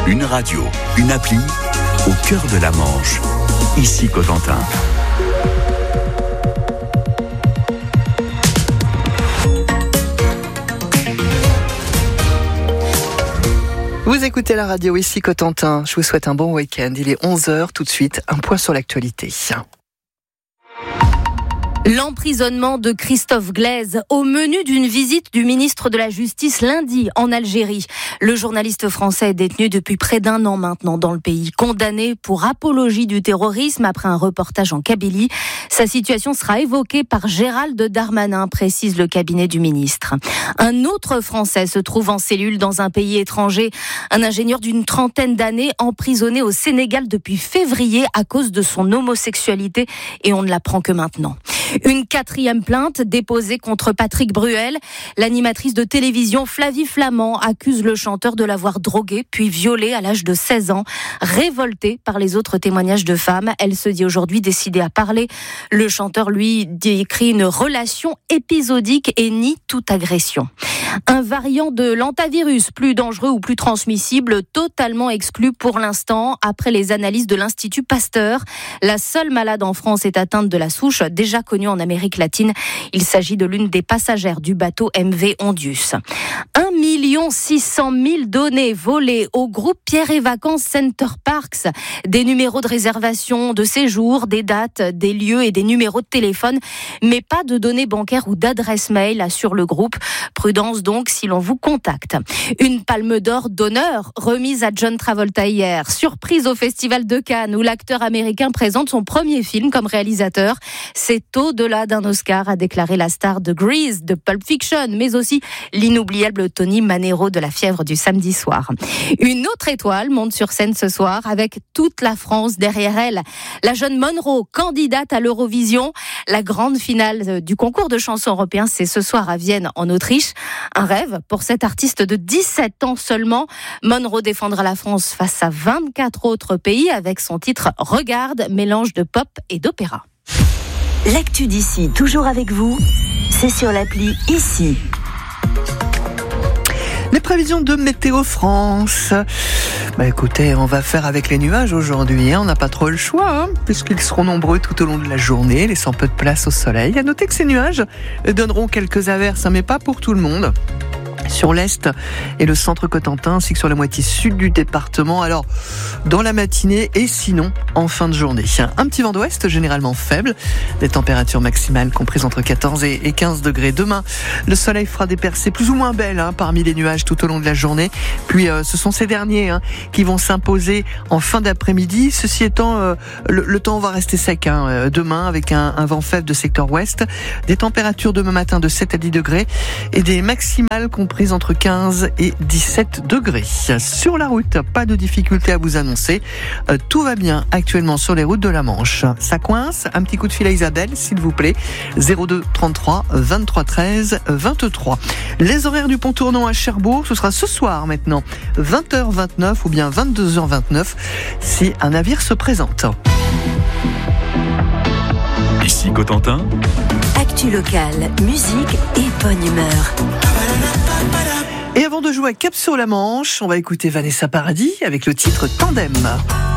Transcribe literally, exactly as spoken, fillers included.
Une radio, une appli, au cœur de la Manche. Ici Cotentin. Vous écoutez la radio ici Cotentin. Je vous souhaite un bon week-end. Il est onze heures, tout de suite, un point sur l'actualité. L'emprisonnement de Christophe Glaise au menu d'une visite du ministre de la Justice lundi en Algérie. Le journaliste français est détenu depuis près d'un an maintenant dans le pays, condamné pour apologie du terrorisme après un reportage en Kabylie. Sa situation sera évoquée par Gérald Darmanin, précise le cabinet du ministre. Un autre Français se trouve en cellule dans un pays étranger. Un ingénieur d'une trentaine d'années emprisonné au Sénégal depuis février à cause de son homosexualité et on ne l'apprend que maintenant. Une quatrième plainte déposée contre Patrick Bruel. L'animatrice de télévision Flavie Flament accuse le chanteur de l'avoir drogué puis violé à l'âge de seize ans. Révoltée par les autres témoignages de femmes, elle se dit aujourd'hui décidée à parler. Le chanteur, lui, décrit une relation épisodique et nie toute agression. Un variant de l'hantavirus, plus dangereux ou plus transmissible, totalement exclu pour l'instant après les analyses de l'Institut Pasteur. La seule malade en France est atteinte de la souche déjà connue en Amérique latine. Il s'agit de l'une des passagères du bateau M V Ondius. un million six cent mille données volées au groupe Pierre et Vacances Center Parks. Des numéros de réservation de séjour, des dates, des lieux et des numéros de téléphone, mais pas de données bancaires ou d'adresse mail sur le groupe. Prudence donc si l'on vous contacte. Une palme d'or d'honneur remise à John Travolta hier. Surprise au Festival de Cannes où l'acteur américain présente son premier film comme réalisateur. C'est au-delà d'un Oscar, a déclaré la star de Grease, de Pulp Fiction, mais aussi l'inoubliable Tony Manero de La Fièvre du samedi soir. Une autre étoile monte sur scène ce soir avec toute la France derrière elle. La jeune Monroe, candidate à l'Eurovision. La grande finale du concours de chansons européen, c'est ce soir à Vienne, en Autriche. Un rêve pour cette artiste de dix-sept ans seulement. Monroe défendra la France face à vingt-quatre autres pays avec son titre « Regarde », mélange de pop et d'opéra. L'actu d'ici, toujours avec vous, c'est sur l'appli Ici. Les prévisions de Météo France. Bah écoutez, on va faire avec les nuages aujourd'hui. Hein. On n'a pas trop le choix, hein, puisqu'ils seront nombreux tout au long de la journée, laissant peu de place au soleil. À noter que ces nuages donneront quelques averses, hein, mais pas pour tout le monde. Sur l'est et le centre Cotentin, ainsi que sur la moitié sud du département. Alors, dans la matinée et sinon, en fin de journée. Un petit vent d'ouest, généralement faible. Des températures maximales comprises entre quatorze et quinze degrés. Demain, le soleil fera des percées plus ou moins belles hein, parmi les nuages tout au long de la journée. Puis, euh, ce sont ces derniers hein, qui vont s'imposer en fin d'après-midi. Ceci étant, euh, le, le temps va rester sec hein, demain avec un, un vent faible de secteur ouest. Des températures demain matin de sept à dix degrés et des maximales comprises entre quinze et dix-sept degrés. Sur la route, pas de difficulté à vous annoncer. Euh, tout va bien actuellement sur les routes de la Manche. Ça coince. Un petit coup de fil à Isabelle, s'il vous plaît. zéro deux trente-trois vingt-trois treize vingt-trois. Les horaires du pont tournant à Cherbourg, ce sera ce soir maintenant. vingt heures vingt-neuf ou bien vingt-deux heures vingt-neuf si un navire se présente. Ici Cotentin. Actu locale, musique et bonne humeur. Et avant de jouer à Cap sur la Manche, on va écouter Vanessa Paradis avec le titre Tandem.